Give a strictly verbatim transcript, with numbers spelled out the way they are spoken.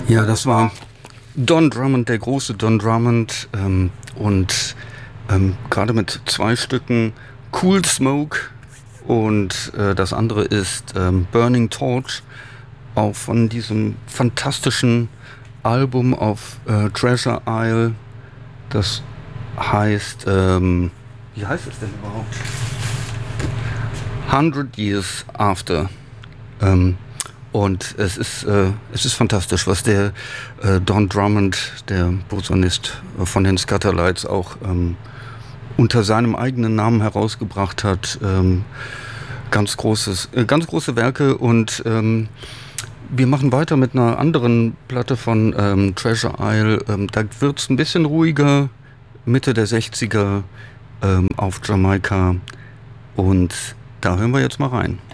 Ja, das war Don Drummond, der große Don Drummond, ähm, und ähm, gerade mit zwei Stücken, Cool Smoke und äh, das andere ist ähm, Burning Torch, auch von diesem fantastischen Album auf äh, Treasure Isle. Das heißt, ähm, wie heißt es denn überhaupt? Hundred Years After. Ähm, und es ist, äh, es ist fantastisch, was der äh, Don Drummond, der Posaunist von den Scatterlights, auch ähm, unter seinem eigenen Namen herausgebracht hat. Ähm, ganz großes, äh, ganz große Werke, und ähm, wir machen weiter mit einer anderen Platte von ähm, Treasure Isle. Ähm, da wird es ein bisschen ruhiger, Mitte der sechziger ähm, auf Jamaika, und da hören wir jetzt mal rein.